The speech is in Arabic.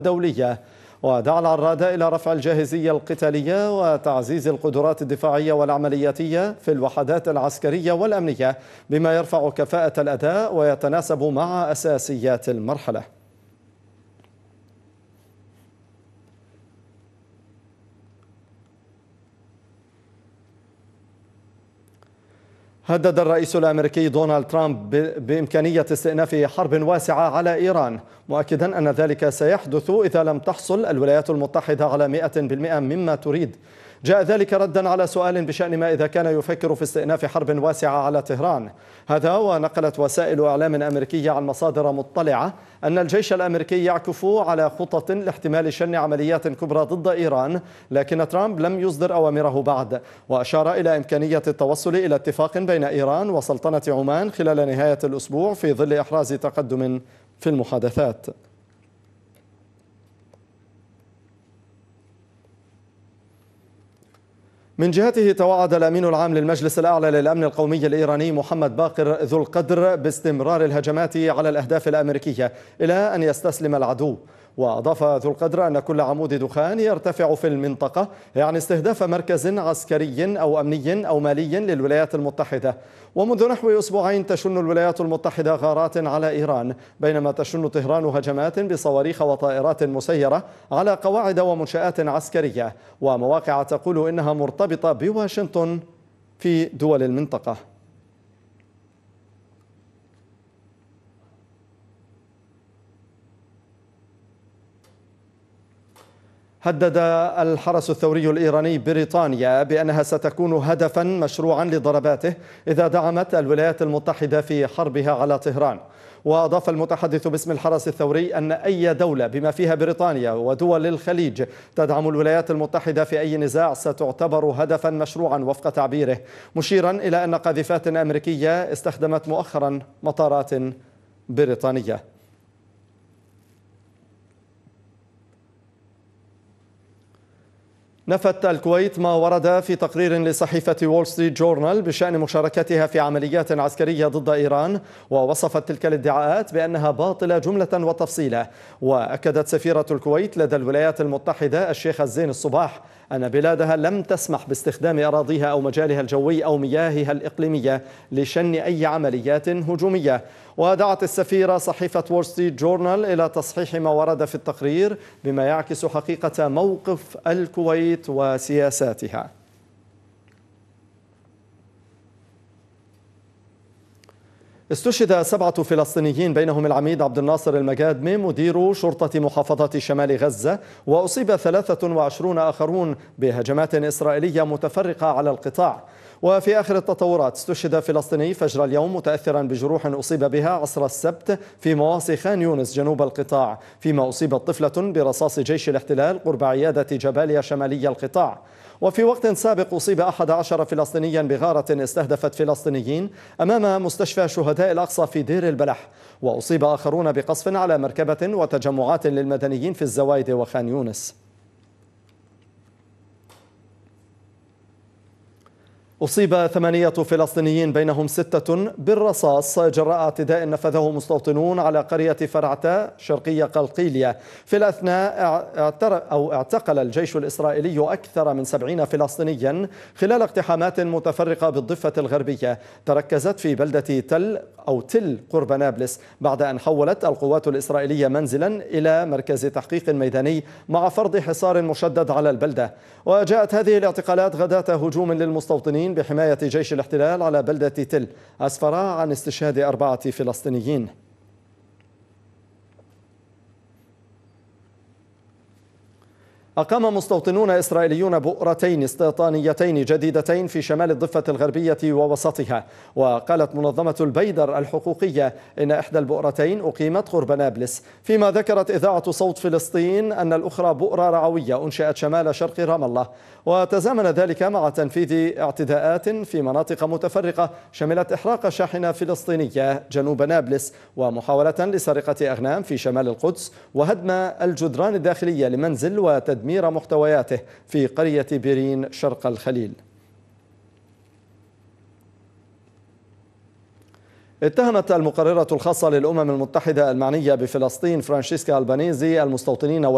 الدولية، ودعا العراد إلى رفع الجاهزية القتالية وتعزيز القدرات الدفاعية والعملياتية في الوحدات العسكرية والأمنية بما يرفع كفاءة الأداء ويتناسب مع أساسيات المرحلة. هدد الرئيس الأمريكي دونالد ترامب بإمكانية استئناف حرب واسعة على إيران، مؤكدا أن ذلك سيحدث إذا لم تحصل الولايات المتحدة على 100% مما تريد. جاء ذلك ردا على سؤال بشأن ما إذا كان يفكر في استئناف حرب واسعة على طهران. هذا ونقلت وسائل إعلام أمريكية عن مصادر مطلعة أن الجيش الأمريكي يعكف على خطط لاحتمال شن عمليات كبرى ضد إيران، لكن ترامب لم يصدر أوامره بعد، وأشار إلى إمكانية التوصل إلى اتفاق بين إيران وسلطنة عمان خلال نهاية الأسبوع في ظل إحراز تقدم في المحادثات. من جهته توعد الأمين العام للمجلس الأعلى للأمن القومي الإيراني محمد باقر ذو القدر باستمرار الهجمات على الأهداف الأمريكية إلى أن يستسلم العدو. وأضاف ذو القدر أن كل عمود دخان يرتفع في المنطقة يعني استهداف مركز عسكري أو أمني أو مالي للولايات المتحدة. ومنذ نحو أسبوعين تشن الولايات المتحدة غارات على إيران، بينما تشن طهران هجمات بصواريخ وطائرات مسيرة على قواعد ومنشآت عسكرية ومواقع تقول إنها مرتبطة بواشنطن في دول المنطقة. هدد الحرس الثوري الإيراني بريطانيا بأنها ستكون هدفا مشروعا لضرباته إذا دعمت الولايات المتحدة في حربها على طهران. وأضاف المتحدث باسم الحرس الثوري أن أي دولة بما فيها بريطانيا ودول الخليج تدعم الولايات المتحدة في أي نزاع ستعتبر هدفا مشروعا وفق تعبيره، مشيرا إلى أن قاذفات أمريكية استخدمت مؤخرا مطارات بريطانية. نفت الكويت ما ورد في تقرير لصحيفة وول ستريت جورنال بشأن مشاركتها في عمليات عسكرية ضد إيران، ووصفت تلك الادعاءات بأنها باطلة جملة وتفصيلا. وأكدت سفيرة الكويت لدى الولايات المتحدة الشيخ الزين الصباح أن بلادها لم تسمح باستخدام أراضيها أو مجالها الجوي أو مياهها الإقليمية لشن أي عمليات هجومية. ودعت السفيرة صحيفة وول ستريت جورنال إلى تصحيح ما ورد في التقرير بما يعكس حقيقة موقف الكويت وسياساتها. استشهد 7 فلسطينيين بينهم العميد عبد الناصر المجادمي مدير شرطة محافظة شمال غزة، وأصيب 23 آخرون بهجمات إسرائيلية متفرقة على القطاع. وفي آخر التطورات استشهد فلسطيني فجر اليوم متأثرا بجروح أصيب بها عصر السبت في مواصي خان يونس جنوب القطاع، فيما أصيبت طفلة برصاص جيش الاحتلال قرب عيادة جباليا شمالي القطاع. وفي وقت سابق أصيب 11 فلسطينيا بغارة استهدفت فلسطينيين أمام مستشفى شهداء الأقصى في دير البلح، وأصيب آخرون بقصف على مركبة وتجمعات للمدنيين في الزوايد وخان يونس. أصيب 8 فلسطينيين بينهم 6 بالرصاص جراء اعتداء نفذه مستوطنون على قرية فرعتا شرقية قلقيلية. في الأثناء اعتقل الجيش الإسرائيلي أكثر من 70 فلسطينيا خلال اقتحامات متفرقة بالضفة الغربية تركزت في بلدة تل قرب نابلس، بعد أن حولت القوات الإسرائيلية منزلا إلى مركز تحقيق ميداني مع فرض حصار مشدد على البلدة. وجاءت هذه الاعتقالات غداة هجوم للمستوطنين بحماية جيش الاحتلال على بلدة تل أسفر عن استشهاد 4 فلسطينيين. أقام مستوطنون إسرائيليون بؤرتين استيطانيتين جديدتين في شمال الضفة الغربية ووسطها. وقالت منظمة البيدر الحقوقية إن إحدى البؤرتين أقيمت قرب نابلس، فيما ذكرت إذاعة صوت فلسطين أن الأخرى بؤرة رعوية أنشئت شمال شرق رام الله. وتزامن ذلك مع تنفيذ اعتداءات في مناطق متفرقة شملت إحراق شاحنة فلسطينية جنوب نابلس، ومحاولة لسرقة أغنام في شمال القدس، وهدم الجدران الداخلية لمنزل وتدمير محتوياته في قرية بيرين شرق الخليل. اتهمت المقررة الخاصة للأمم المتحدة المعنية بفلسطين فرانشيسكا ألبانيزي المستوطنين